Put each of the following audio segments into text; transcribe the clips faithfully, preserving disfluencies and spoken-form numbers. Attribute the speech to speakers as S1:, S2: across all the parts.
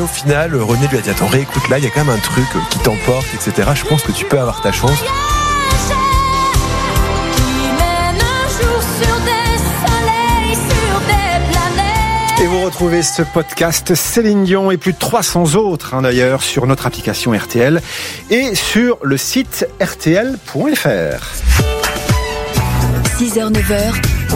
S1: au final, René lui a dit, attends, réécoute là, il y a quand même un truc qui t'emporte, et cetera. Je pense que tu peux avoir ta chance.
S2: Et vous retrouvez ce podcast Céline Dion et plus de trois cents autres hein, d'ailleurs sur notre application R T L et sur le site R T L point F R.
S3: six heures neuf heures,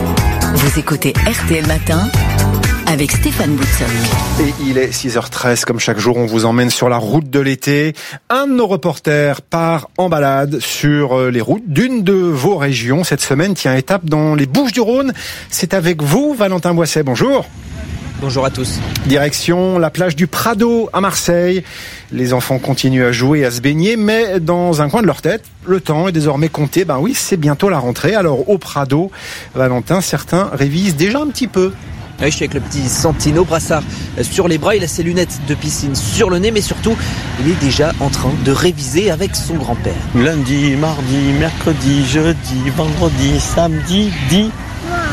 S3: vous écoutez R T L Matin avec Stéphane Boutsock.
S2: Et il est six heures treize, comme chaque jour, on vous emmène sur la route de l'été. Un de nos reporters part en balade sur les routes d'une de vos régions. Cette semaine, tient étape dans les Bouches-du-Rhône. C'est avec vous, Valentin Boisset. Bonjour.
S4: Bonjour à tous.
S2: Direction la plage du Prado à Marseille. Les enfants continuent à jouer et à se baigner, mais dans un coin de leur tête, le temps est désormais compté. Ben oui, c'est bientôt la rentrée. Alors au Prado, Valentin, certains révisent déjà un petit peu.
S4: Oui, je suis avec le petit Santino, brassard sur les bras, il a ses lunettes de piscine sur le nez, mais surtout, il est déjà en train de réviser avec son grand-père.
S5: Lundi, mardi, mercredi, jeudi, vendredi, samedi, dimanche. Quoi ?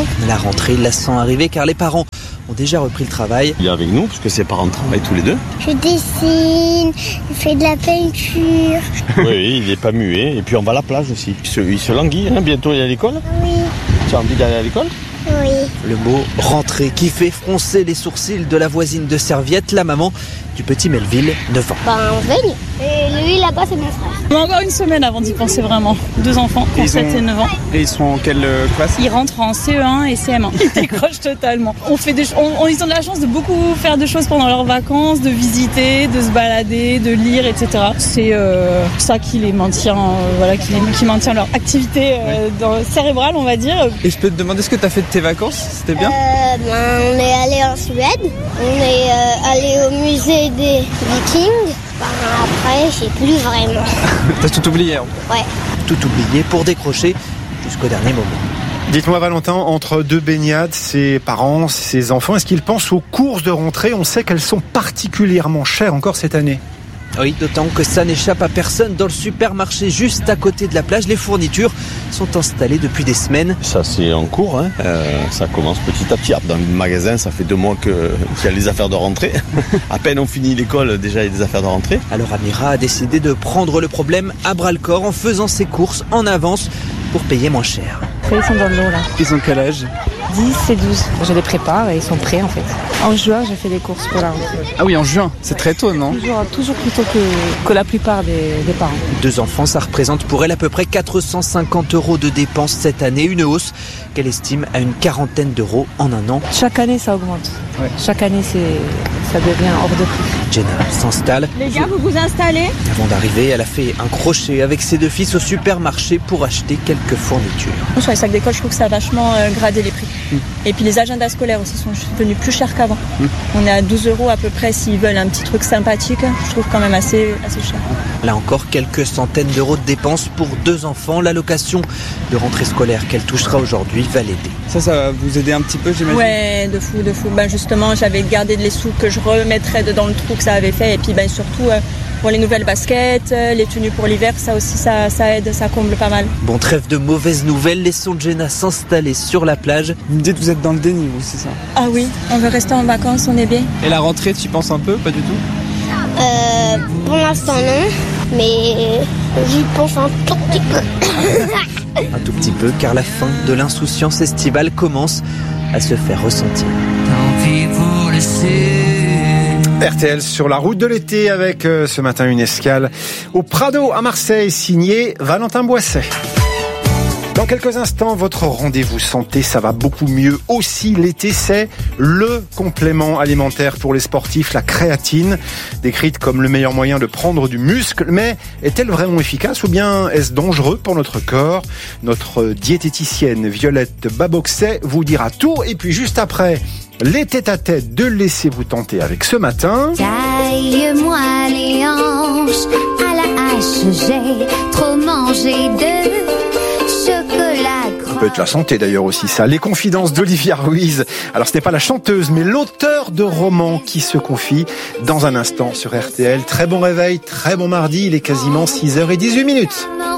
S4: La rentrée la sent arriver car les parents ont déjà repris le travail.
S5: Il est avec nous, parce que ses parents travaillent tous les deux.
S6: Je dessine, je fais de la peinture.
S5: Oui, il n'est pas muet, et puis on va à la plage aussi. Il se, il se languit, hein, bientôt il est à l'école.
S6: Oui.
S5: Tu as envie d'aller à l'école ?
S6: Oui.
S4: Le mot « rentrée » qui fait froncer les sourcils de la voisine de Serviette, la maman du petit Melville, neuf ans.
S6: Ben, on veille. Et lui, là-bas, c'est mon frère.
S7: On a encore une semaine avant d'y penser vraiment. Deux enfants, qui ont sept et neuf ans.
S8: Et ils sont en quelle classe ?
S7: Ils rentrent en C E un et C M un. Ils décrochent totalement. On fait des, on, on, ils ont de la chance de beaucoup faire de choses pendant leurs vacances, de visiter, de se balader, de lire, et cetera. C'est euh, ça qui les maintient, euh, voilà, qui, les, qui maintient leur activité euh, dans, cérébrale, on va dire.
S8: Et je peux te demander ce que tu as fait de tes vacances ? C'était bien ?
S6: euh, ben, On est allé en Suède. On est euh, allé au musée des Vikings. Ben, après, je sais plus vraiment.
S8: T'as tout oublié hein ?
S6: Ouais.
S4: Tout oublié pour décrocher jusqu'au dernier moment.
S2: Dites-moi Valentin, entre deux baignades, ses parents, ses enfants, est-ce qu'ils pensent aux courses de rentrée ? On sait qu'elles sont particulièrement chères encore cette année.
S4: Oui, d'autant que ça n'échappe à personne. Dans le supermarché juste à côté de la plage, les fournitures sont installées depuis des semaines.
S5: Ça c'est en cours, hein. euh, ça commence petit à petit. Dans le magasin, ça fait deux mois que, qu'il y a les affaires de rentrée. À peine on finit l'école, déjà il y a des affaires de rentrée.
S4: Alors Amira a décidé de prendre le problème à bras-le-corps en faisant ses courses en avance pour payer moins cher.
S9: Ils sont dans l'eau là.
S8: Ils ont quel âge ?
S9: dix et douze. Je les prépare et ils sont prêts en fait. En juin, j'ai fait des courses pour la rentrée.
S8: Ah oui, en juin, c'est très tôt, non ?
S9: Toujours, toujours plus tôt que, que la plupart des, des parents.
S4: Deux enfants, ça représente pour elle à peu près quatre cent cinquante euros de dépenses cette année, une hausse qu'elle estime à une quarantaine d'euros en un an.
S9: Chaque année, ça augmente.
S8: Ouais.
S9: Chaque année, c'est, ça devient hors de prix.
S4: Jenna s'installe.
S7: Les gars, vous vous installez ?
S4: Avant d'arriver, elle a fait un crochet avec ses deux fils au supermarché pour acheter quelques fournitures.
S7: Sur les sacs d'école, je trouve que ça a vachement euh, gradé les prix. Mmh. Et puis les agendas scolaires aussi sont devenus plus chers qu'avant. Mmh. On est à douze euros à peu près s'ils veulent un petit truc sympathique. Je trouve quand même assez, assez cher.
S4: Là encore, quelques centaines d'euros de dépenses pour deux enfants. L'allocation de rentrée scolaire qu'elle touchera aujourd'hui va l'aider.
S8: Ça, ça va vous aider un petit peu, j'imagine ?
S7: Ouais, de fou, de fou. Ben justement, j'avais gardé les sous que je remettrais dans le trou que ça avait fait. Et puis ben surtout, euh, pour les nouvelles baskets, euh, les tenues pour l'hiver, ça aussi, ça, ça aide, ça comble pas mal.
S4: Bon, trêve de mauvaises nouvelles. Laissons Jenna s'installer sur la plage.
S8: Vous me dites que vous êtes dans le déni, vous, c'est ça ?
S7: Ah oui, on veut rester en vacances, on est bien.
S8: Et la rentrée, tu y penses un peu ? Pas du tout ?
S6: Euh, pour l'instant, non. Mais j'y pense un tout petit peu.
S4: Un tout petit peu, car la fin de l'insouciance estivale commence à se faire ressentir.
S10: Tant pis pour laisser.
S2: R T L sur la route de l'été avec euh, ce matin une escale au Prado à Marseille, signé Valentin Boisset. Dans quelques instants, votre rendez-vous santé, ça va beaucoup mieux aussi. L'été, c'est le complément alimentaire pour les sportifs, la créatine, décrite comme le meilleur moyen de prendre du muscle. Mais est-elle vraiment efficace ou bien est-ce dangereux pour notre corps ? Notre diététicienne Violette Baboxet vous dira tout. Et puis juste après, les tête-à-tête de Laissez-vous tenter avec ce matin.
S11: Taille-moi les hanches à la hache, j'ai trop mangé de chocolat.
S2: Ça peut être la santé d'ailleurs aussi ça. Les confidences d'Olivia Ruiz. Alors ce n'est pas la chanteuse mais l'auteur de romans qui se confie dans un instant sur R T L. Très bon réveil, très bon mardi, il est quasiment six heures dix-huit minutes.